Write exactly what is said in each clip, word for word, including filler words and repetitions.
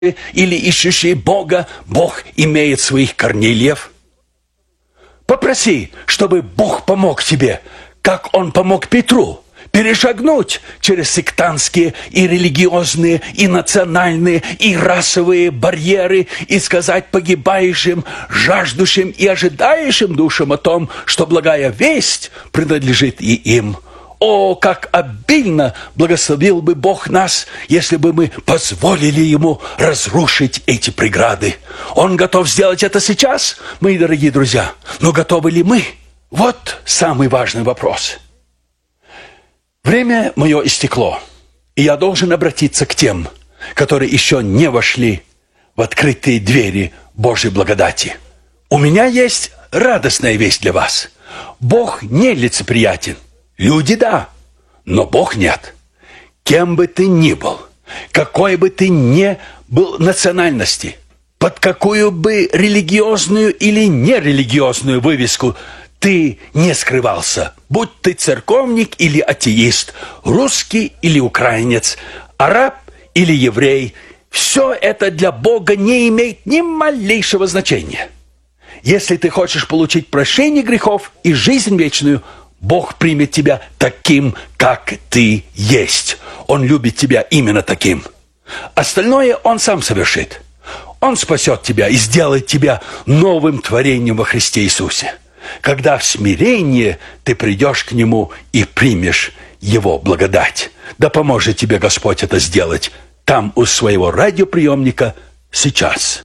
или ищущие Бога, Бог имеет своих Корнильев. Попроси, чтобы Бог помог тебе, как Он помог Петру, перешагнуть через сектантские и религиозные, и национальные, и расовые барьеры и сказать погибающим, жаждущим и ожидающим душам о том, что благая весть принадлежит и им. О, как обильно благословил бы Бог нас, если бы мы позволили Ему разрушить эти преграды. Он готов сделать это сейчас, мои дорогие друзья. Но готовы ли мы? Вот самый важный вопрос. Время мое истекло, и я должен обратиться к тем, которые еще не вошли в открытые двери Божьей благодати. У меня есть радостная весть для вас. Бог не лицеприятен. Люди – да, но Бог нет. Кем бы ты ни был, какой бы ты ни был национальности, под какую бы религиозную или нерелигиозную вывеску ты не скрывался, будь ты церковник или атеист, русский или украинец, араб или еврей, все это для Бога не имеет ни малейшего значения. Если ты хочешь получить прощение грехов и жизнь вечную, Бог примет тебя таким, как ты есть. Он любит тебя именно таким. Остальное Он сам совершит. Он спасет тебя и сделает тебя новым творением во Христе Иисусе. Когда в смирении ты придешь к Нему и примешь Его благодать. Да поможет тебе Господь это сделать там у своего радиоприемника сейчас.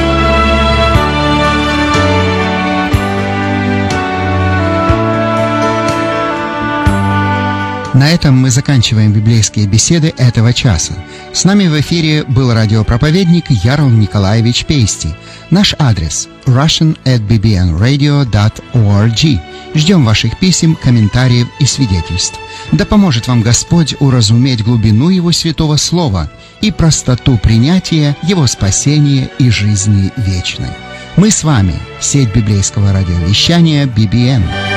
На этом мы заканчиваем библейские беседы этого часа. С нами в эфире был радиопроповедник Ярл Николаевич Пейсти. Наш адрес – russian at b b n radio dot org. Ждем ваших писем, комментариев и свидетельств. Да поможет вам Господь уразуметь глубину Его святого Слова и простоту принятия Его спасения и жизни вечной. Мы с вами – сеть библейского радиовещания би би эн.